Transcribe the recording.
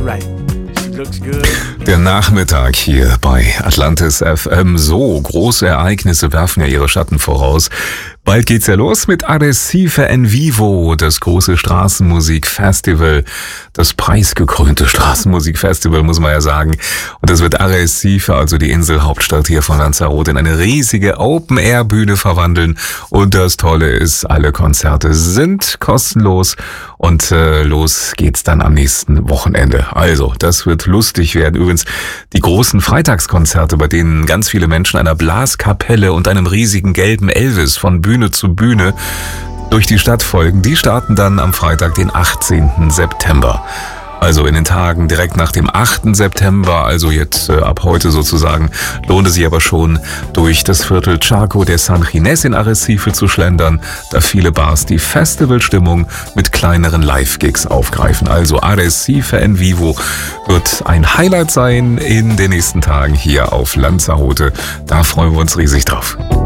Der Nachmittag hier bei Atlantis FM. So, große Ereignisse werfen ja ihre Schatten voraus. Bald geht's ja los mit Arrecife en Vivo, das große Straßenmusikfestival, das preisgekrönte Straßenmusikfestival, muss man ja sagen. Und das wird Arrecife, also die Inselhauptstadt hier von Lanzarote, in eine riesige Open-Air-Bühne verwandeln. Und das Tolle ist, alle Konzerte sind kostenlos und los geht's dann am nächsten Wochenende. Also, das wird lustig werden. Übrigens, die großen Freitagskonzerte, bei denen ganz viele Menschen einer Blaskapelle und einem riesigen gelben Elvis von Bühne zu Bühne durch die Stadt folgen, die starten dann am Freitag, den 18. September. Also in den Tagen direkt nach dem 8. September, also jetzt ab heute sozusagen, lohnt es sich aber schon, durch das Viertel Charco de San Ginés in Arrecife zu schlendern, da viele Bars die Festivalstimmung mit kleineren Live-Gigs aufgreifen. Also Arrecife en Vivo wird ein Highlight sein in den nächsten Tagen hier auf Lanzarote. Da freuen wir uns riesig drauf.